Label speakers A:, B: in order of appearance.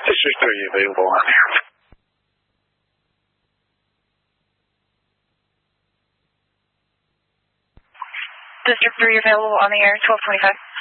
A: District 3 available on air.
B: District 3 available on the air, 1225.